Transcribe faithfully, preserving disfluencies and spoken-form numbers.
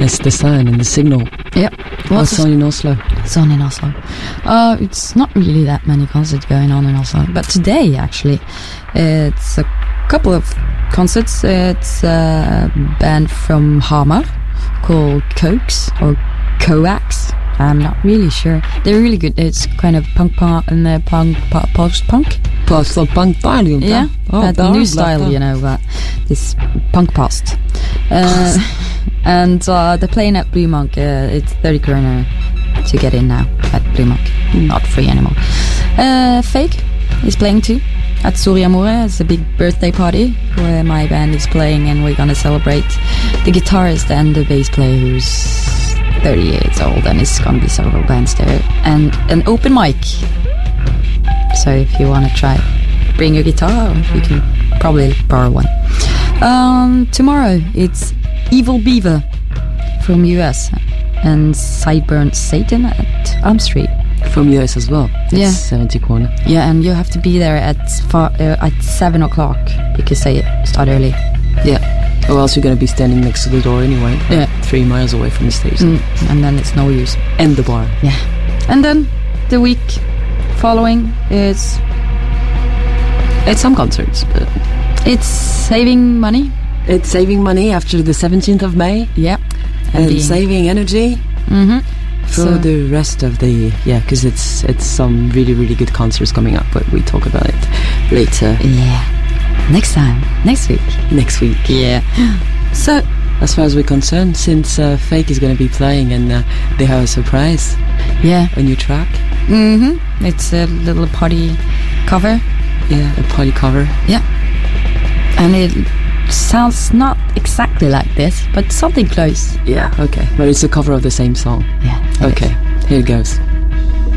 It's the sign and the signal. Yep. What's on in Oslo? It's on in Oslo. Uh, it's not really that many concerts going on in Oslo, but today actually, it's a couple of concerts. It's a band from Hamar called Coax or Coax. I'm not really sure. They're really good. It's kind of punk punk and uh, punk po- post punk. Post punk band. Yeah, oh, that new style, you know, but this punk post. Uh, and uh, they're playing at Blue Monk. Uh, it's thirty kroner to get in now at Blue Monk. Not free anymore. Uh, Fake is playing too at Soria Moria. It's a big birthday party where my band is playing, and we're gonna celebrate the guitarist and the bass player who's thirty years old, and it's gonna be several bands there and an open mic. So if you want to try, bring your guitar. You can probably borrow one. Um, tomorrow it's Evil Beaver from U S and Sideburns Satan at Elm Street. From U S as well. It's Yeah. seventy kroner. Yeah, and you have to be there at far, uh, at seven o'clock because they start early. Yeah. Or else you're going to be standing next to the door anyway. Yeah. Three miles away from the station. Mm, and then it's no use. And the bar. Yeah. And then the week following is It's some concerts, but it's saving money. it's saving money after the seventeenth of May. Yeah. And, being- saving energy Mm-hmm. for So- the rest of the... Yeah, because it's, it's some really, really good concerts coming up, but we talk about it later. Yeah. Next time. Next week. Next week. Yeah. So, As far as we're concerned, since uh, Fake is going to be playing and uh, they have a surprise, yeah. a new track. Mm-hmm. It's a little party cover. Yeah, a party cover. Yeah. And it sounds not exactly like this, but something close. Yeah, okay. But it's a cover of the same song. Yeah. it Okay, is. here it goes.